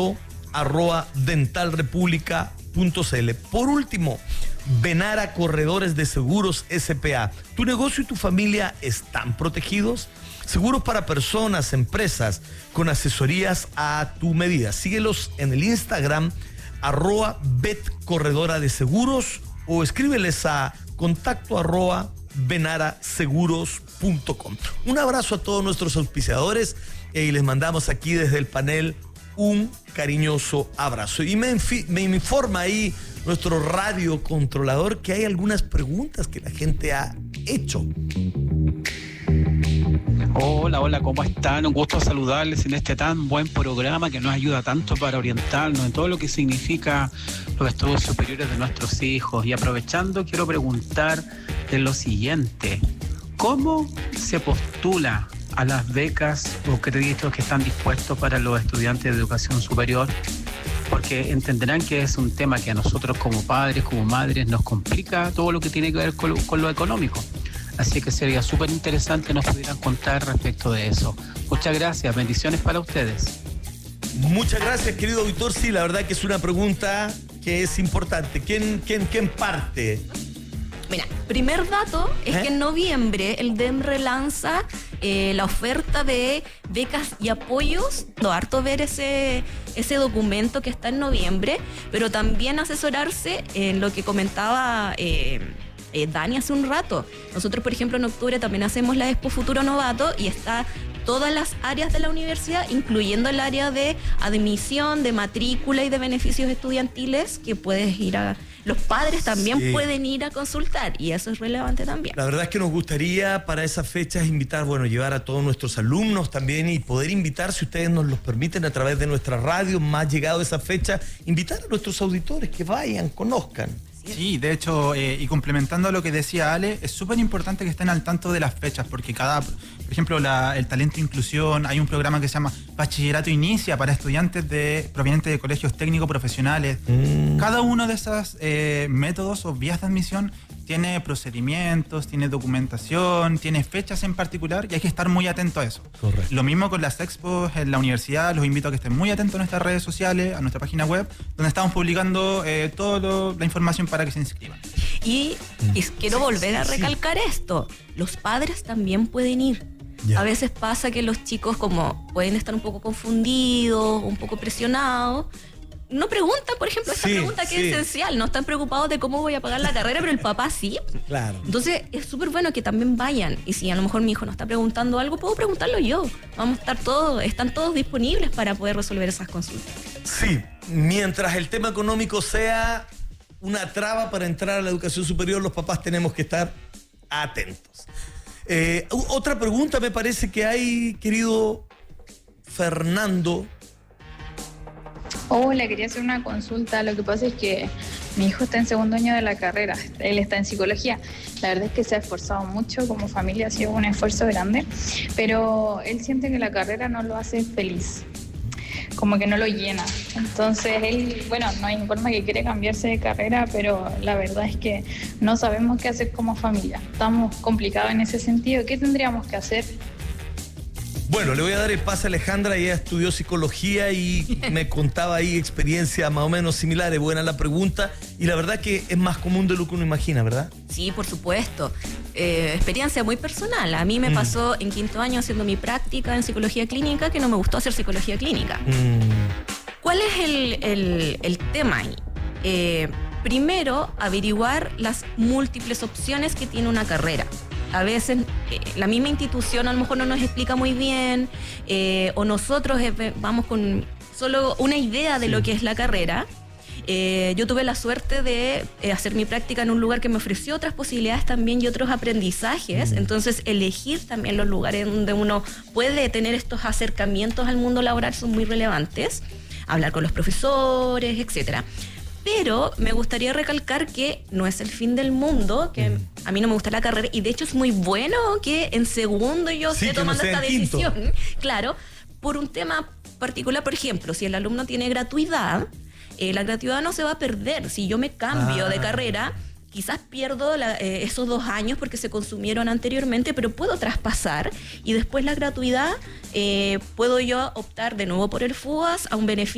contacto@dentalrepublica.cl. Por último, Venara Corredores de Seguros S.p.A. ¿Tu negocio y tu familia están protegidos? Seguros para personas, empresas, con asesorías a tu medida. Síguelos en el Instagram, @betcorredora de seguros, o escríbeles a contacto@venaraseguros.com. Un abrazo a todos nuestros auspiciadores y les mandamos aquí desde el panel un cariñoso abrazo. Y me informa ahí nuestro radiocontrolador que hay algunas preguntas que la gente ha hecho. Hola, ¿cómo están? Un gusto saludarles en este tan buen programa que nos ayuda tanto para orientarnos en todo lo que significa los estudios superiores de nuestros hijos. Y aprovechando, quiero preguntar de lo siguiente: ¿cómo se postula a las becas o créditos que están dispuestos para los estudiantes de educación superior? Porque entenderán que es un tema que a nosotros como padres, como madres, nos complica todo lo que tiene que ver con lo económico. Así que sería súper interesante que nos pudieran contar respecto de eso. Muchas gracias, bendiciones para ustedes. Muchas gracias, querido auditor. Sí, la verdad que es una pregunta que es importante. ¿Quién parte? Mira, primer dato es que en noviembre el DEMRE lanza la oferta de becas y apoyos. Harto ver ese documento que está en noviembre, pero también asesorarse en lo que comentaba Dani hace un rato. Nosotros, por ejemplo, en octubre también hacemos la Expo Futuro Novato y está todas las áreas de la universidad, incluyendo el área de admisión, de matrícula y de beneficios estudiantiles, que puedes ir a... Los padres también pueden ir a consultar, y eso es relevante también. La verdad es que nos gustaría para esas fechas invitar, llevar a todos nuestros alumnos también, y poder invitar, si ustedes nos los permiten, a través de nuestra radio, más llegado a esa fecha, invitar a nuestros auditores que vayan, conozcan. Sí, de hecho, y complementando lo que decía Ale, es súper importante que estén al tanto de las fechas, porque por ejemplo, el Talento Inclusión, hay un programa que se llama Bachillerato Inicia para estudiantes provenientes de colegios técnicos profesionales. Cada uno de esos métodos o vías de admisión tiene procedimientos, tiene documentación, tiene fechas en particular, y hay que estar muy atento a eso. Correcto. Lo mismo con las expos en la universidad. Los invito a que estén muy atentos a nuestras redes sociales, a nuestra página web, donde estamos publicando toda la información para que se inscriban. Y quiero volver a recalcar esto: los padres también pueden ir. A veces pasa que los chicos, como pueden estar un poco confundidos, un poco presionados, no preguntan, por ejemplo, esta pregunta que es esencial. No están preocupados de cómo voy a pagar la carrera, pero el papá sí. Claro. Entonces es súper bueno que también vayan. Y si a lo mejor mi hijo no está preguntando algo, puedo preguntarlo yo. Están todos disponibles para poder resolver esas consultas. Sí, mientras el tema económico sea una traba para entrar a la educación superior, los papás tenemos que estar atentos. Otra pregunta me parece que hay, querido Fernando. Hola, quería hacer una consulta. Lo que pasa es que mi hijo está en segundo año de la carrera, él está en psicología. La verdad es que se ha esforzado mucho, como familia ha sido un esfuerzo grande, pero él siente que la carrera no lo hace feliz, como que no lo llena. Entonces él, no informa que quiere cambiarse de carrera, pero la verdad es que no sabemos qué hacer como familia. Estamos complicados en ese sentido. ¿Qué tendríamos que hacer? Bueno, le voy a dar el pase a Alejandra. Ella estudió psicología y me contaba ahí experiencias más o menos similares. Buena la pregunta, y la verdad que es más común de lo que uno imagina, ¿verdad? Sí, por supuesto. Experiencia muy personal. A mí me pasó en quinto año haciendo mi práctica en psicología clínica que no me gustó hacer psicología clínica. ¿Cuál es el tema ahí? Primero, averiguar las múltiples opciones que tiene una carrera. A veces la misma institución a lo mejor no nos explica muy bien, o nosotros vamos con solo una idea de lo que es la carrera. Yo tuve la suerte de hacer mi práctica en un lugar que me ofreció otras posibilidades también y otros aprendizajes. Entonces, elegir también los lugares donde uno puede tener estos acercamientos al mundo laboral son muy relevantes. Hablar con los profesores, etcétera. Pero me gustaría recalcar que no es el fin del mundo, que a mí no me gusta la carrera, y de hecho es muy bueno que en segundo yo esté tomando esta decisión. Claro, por un tema particular. Por ejemplo, si el alumno tiene gratuidad, la gratuidad no se va a perder. Si yo me cambio de carrera, quizás pierdo esos 2 años porque se consumieron anteriormente, pero puedo traspasar, y después la gratuidad puedo yo optar de nuevo por el FUAS a un beneficio